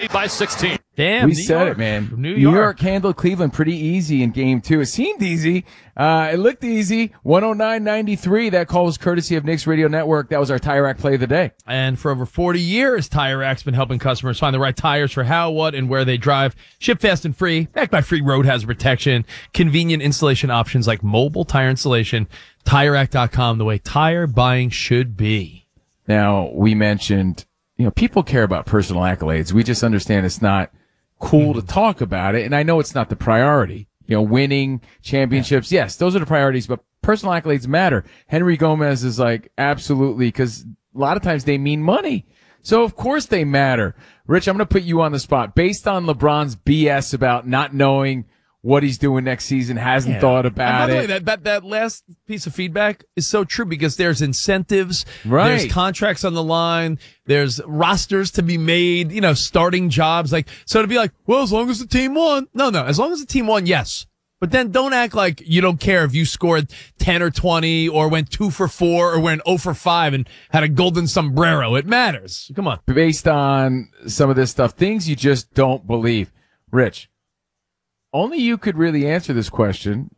lead by 16. Damn, we said it, man. New York handled Cleveland pretty easy in game 2. It seemed easy. It looked easy. 109.93. That call was courtesy of Knicks Radio Network. That was our Tire Rack play of the day. And for over 40 years, Tire Rack's been helping customers find the right tires for how, what, and where they drive. Ship fast and free. Backed by free road hazard protection. Convenient installation options like mobile tire installation. TireRack.com, the way tire buying should be. Now, we mentioned, people care about personal accolades. We just understand it's not cool to talk about it. And I know it's not the priority. Winning championships. Yes, those are the priorities, but personal accolades matter. Henry Gomez is like, absolutely, because a lot of times they mean money. So of course they matter. Rich, I'm going to put you on the spot. Based on LeBron's BS about not knowing what he's doing next season, hasn't thought about it. By the way, that last piece of feedback is so true because there's incentives, right? There's contracts on the line, there's rosters to be made, starting jobs. So to be like, well, as long as the team won. No, as long as the team won, yes. But then don't act like you don't care if you scored 10 or 20 or went 2 for 4 or went 0 for 5 and had a golden sombrero. It matters. Come on. Based on some of this stuff, things you just don't believe. Rich, only you could really answer this question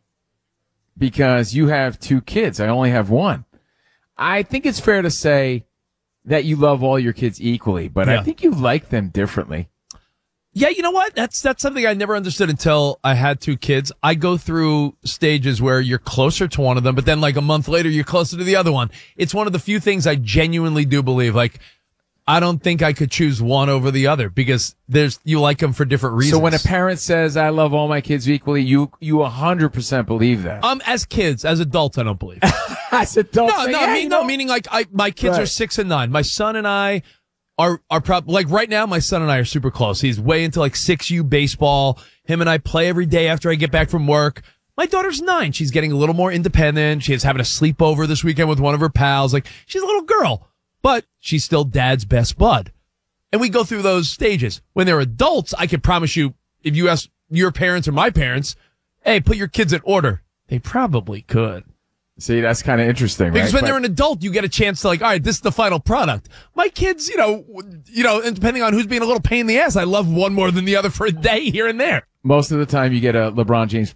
because you have 2 kids. I only have 1. I think it's fair to say that you love all your kids equally, but I think you like them differently. Yeah, you know what? That's something I never understood until I had 2 kids. I go through stages where you're closer to one of them, but then like a month later, you're closer to the other one. It's one of the few things I genuinely do believe. I don't think I could choose one over the other because you like them for different reasons. So when a parent says, I love all my kids equally, you 100% believe that. As kids, as adults, I don't believe. As adults? Meaning my kids are 6 and 9. My son and I are probably, right now, my son and I are super close. He's way into 6U baseball. Him and I play every day after I get back from work. My daughter's 9. She's getting a little more independent. She's having a sleepover this weekend with one of her pals. She's a little girl. But she's still dad's best bud. And we go through those stages. When they're adults, I can promise you, if you ask your parents or my parents, hey, put your kids in order, they probably could. See, that's kind of interesting, because right? when they're an adult, you get a chance to all right, this is the final product. My kids, and depending on who's being a little pain in the ass, I love one more than the other for a day here and there. Most of the time you get a LeBron James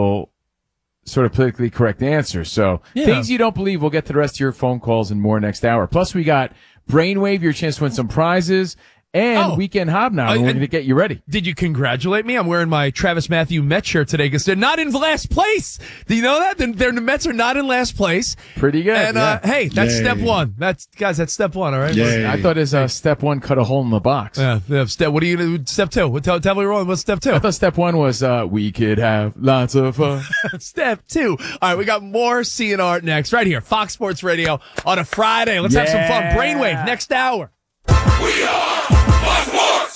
politically correct answer. So things you don't believe, we'll get to the rest of your phone calls and more next hour. Plus we got Brainwave, your chance to win some prizes, and Weekend Hobnob. We're going to get you ready. Did you congratulate me? I'm wearing my Travis Matthew Mets shirt today because they're not in last place. Do you know that? The Mets are not in last place. Pretty good. And hey, that's step 1. That's step 1. All right. I thought his step 1 cut a hole in the box. Yeah. What are you going to do? Step 2. Tell me wrong. What's step 2? I thought step 1 was we could have lots of fun. Step 2. All right, we got more CNR next right here, Fox Sports Radio on a Friday. Let's have some fun. Brainwave next hour. We are Fox Sports.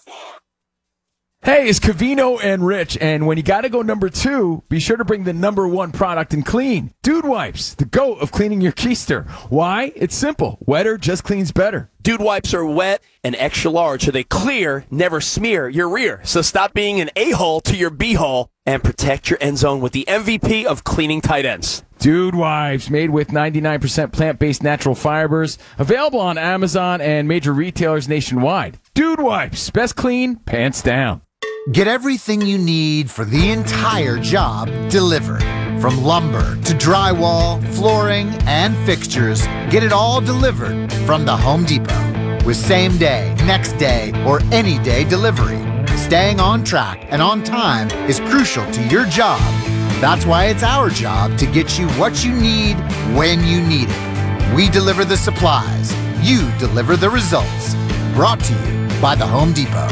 Hey, it's Covino and Rich, and when you gotta go number 2, be sure to bring the number 1 product in clean. Dude Wipes, the GOAT of cleaning your keister. Why? It's simple. Wetter just cleans better. Dude Wipes are wet and extra large, so they clear, never smear your rear. So stop being an a-hole to your b-hole and protect your end zone with the MVP of cleaning tight ends. Dude Wipes, made with 99% plant-based natural fibers. Available on Amazon and major retailers nationwide. Dude Wipes, best clean, pants down. Get everything you need for the entire job delivered. From lumber to drywall, flooring, and fixtures, get it all delivered from the Home Depot. With same day, next day, or any day delivery. Staying on track and on time is crucial to your job. That's why it's our job to get you what you need when you need it. We deliver the supplies. You deliver the results. Brought to you by the Home Depot.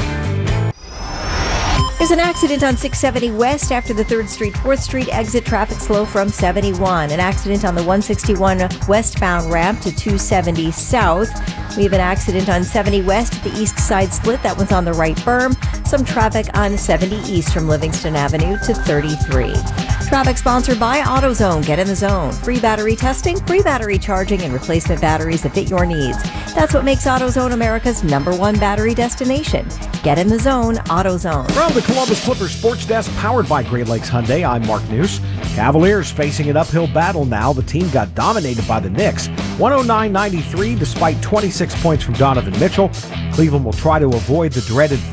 There's an accident on 670 West after the 3rd Street, 4th Street exit. Traffic slow from 71. An accident on the 161 westbound ramp to 270 South. We have an accident on 70 West at the east side split. That one's on the right berm. Some traffic on 70 East from Livingston Avenue to 33. Traffic sponsored by AutoZone. Get in the zone. Free battery testing, free battery charging, and replacement batteries that fit your needs. That's what makes AutoZone America's #1 battery destination. Get in the zone, AutoZone. From the Columbus Clippers Sports Desk, powered by Great Lakes Hyundai, I'm Mark News. Cavaliers facing an uphill battle now. The team got dominated by the Knicks. 109-93 despite 26 points from Donovan Mitchell. Cleveland will try to avoid the dreaded